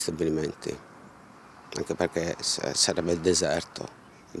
stabilimenti, anche perché sarebbe il deserto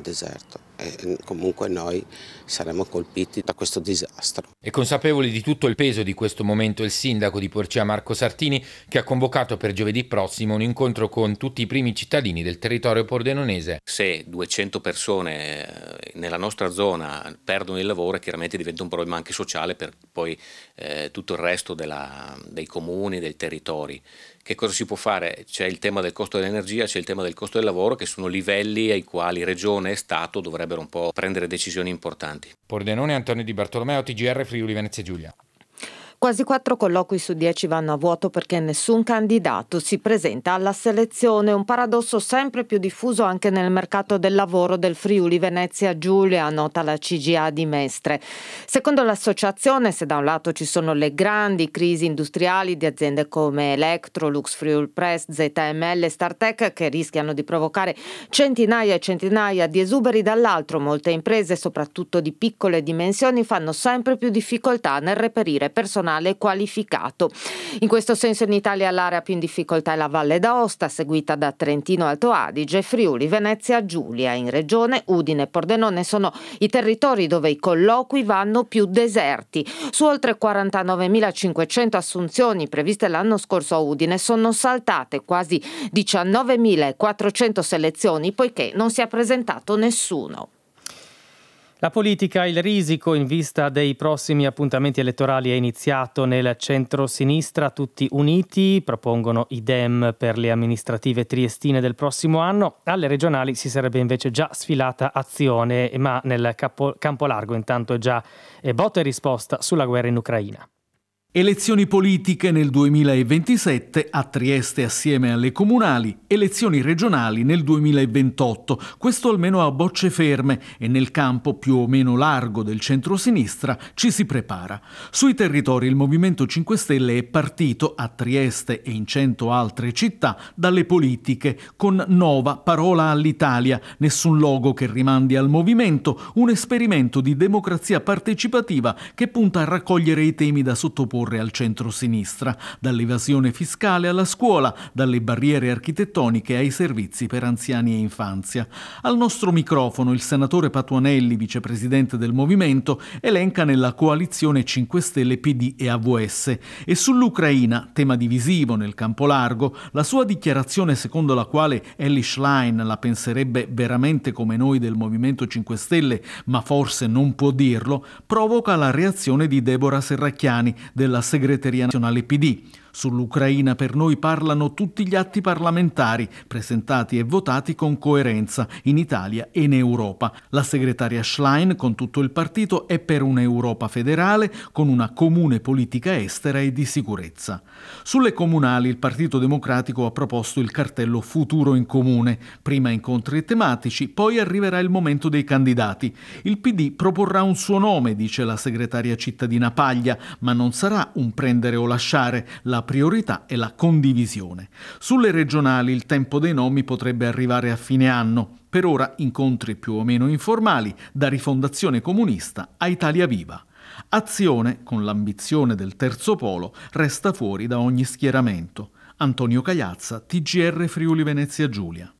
e comunque noi saremo colpiti da questo disastro. È consapevole di tutto il peso di questo momento il sindaco di Porcia Marco Sartini, che ha convocato per giovedì prossimo un incontro con tutti i primi cittadini del territorio pordenonese. Se 200 persone nella nostra zona perdono il lavoro, chiaramente diventa un problema anche sociale per poi tutto il resto dei comuni, dei territori. Che cosa si può fare? C'è il tema del costo dell'energia, c'è il tema del costo del lavoro, che sono livelli ai quali Regione e Stato dovrebbero un po' prendere decisioni importanti. Pordenone, Antonio Di Bartolomeo, TGR Friuli Venezia Giulia. Quasi 4 colloqui su 10 vanno a vuoto perché nessun candidato si presenta alla selezione, un paradosso sempre più diffuso anche nel mercato del lavoro del Friuli Venezia Giulia, nota la CGA di Mestre. Secondo l'associazione, se da un lato ci sono le grandi crisi industriali di aziende come Electrolux, Friulpress, ZML e Startech che rischiano di provocare centinaia e centinaia di esuberi, dall'altro molte imprese, soprattutto di piccole dimensioni, fanno sempre più difficoltà nel reperire personale qualificato. In questo senso in Italia l'area più in difficoltà è la Valle d'Aosta, seguita da Trentino Alto Adige, Friuli Venezia Giulia. In regione Udine e Pordenone sono i territori dove i colloqui vanno più deserti. Su oltre 49.500 assunzioni previste l'anno scorso a Udine sono saltate quasi 19.400 selezioni poiché non si è presentato nessuno. La politica, il risico in vista dei prossimi appuntamenti elettorali è iniziato nel centro-sinistra. Tutti uniti propongono i Dem per le amministrative triestine del prossimo anno. Alle regionali si sarebbe invece già sfilata Azione, ma nel campo largo intanto è già botta e risposta sulla guerra in Ucraina. Elezioni politiche nel 2027 a Trieste assieme alle comunali, elezioni regionali nel 2028, questo almeno a bocce ferme, e nel campo più o meno largo del centro-sinistra ci si prepara. Sui territori il Movimento 5 Stelle è partito a Trieste e in 100 altre città dalle politiche con Nova Parola all'Italia, nessun logo che rimandi al movimento, un esperimento di democrazia partecipativa che punta a raccogliere i temi da sottoporre al centro-sinistra, dall'evasione fiscale alla scuola, dalle barriere architettoniche ai servizi per anziani e infanzia. Al nostro microfono il senatore Patuanelli, vicepresidente del movimento, elenca nella coalizione 5 Stelle PD e AVS, e sull'Ucraina, tema divisivo nel campo largo, la sua dichiarazione secondo la quale Elly Schlein la penserebbe veramente come noi del Movimento 5 Stelle, ma forse non può dirlo, provoca la reazione di Deborah Serracchiani della segreteria nazionale PD. Sull'Ucraina per noi parlano tutti gli atti parlamentari presentati e votati con coerenza in Italia e in Europa. La segretaria Schlein con tutto il partito è per un'Europa federale con una comune politica estera e di sicurezza. Sulle comunali il Partito Democratico ha proposto il cartello Futuro in Comune. Prima incontri tematici, poi arriverà il momento dei candidati. Il PD proporrà un suo nome, dice la segretaria cittadina Paglia, ma non sarà un prendere o lasciare. La priorità è la condivisione. Sulle regionali il tempo dei nomi potrebbe arrivare a fine anno. Per ora incontri più o meno informali, da Rifondazione Comunista a Italia Viva. Azione, con l'ambizione del terzo polo, resta fuori da ogni schieramento. Antonio Cagliazza, TGR Friuli Venezia Giulia.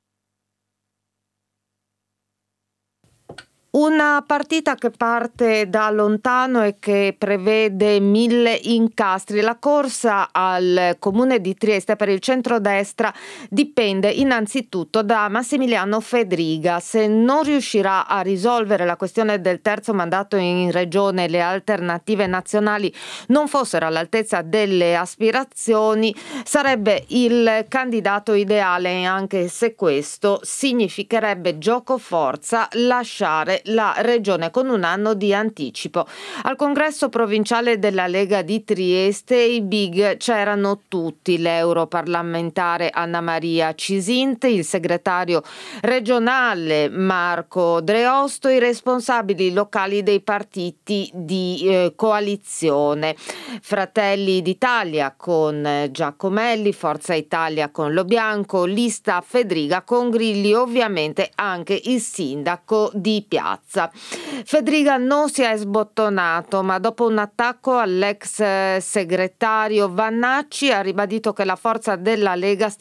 Una partita che parte da lontano e che prevede 1000 incastri. La corsa al comune di Trieste per il centrodestra dipende innanzitutto da Massimiliano Fedriga. Se non riuscirà a risolvere la questione del terzo mandato in regione e le alternative nazionali non fossero all'altezza delle aspirazioni, sarebbe il candidato ideale, anche se questo significherebbe gioco forza lasciare la regione con un anno di anticipo. Al congresso provinciale della Lega di Trieste i big c'erano tutti: l'europarlamentare Anna Maria Cisint, il segretario regionale Marco Dreosto, i responsabili locali dei partiti di coalizione: Fratelli d'Italia con Giacomelli, Forza Italia con Lo Bianco, Lista Fedriga con Grilli, ovviamente anche il sindaco di Piazza. Fedriga non si è sbottonato, ma dopo un attacco all'ex segretario Vannacci ha ribadito che la forza della Lega sta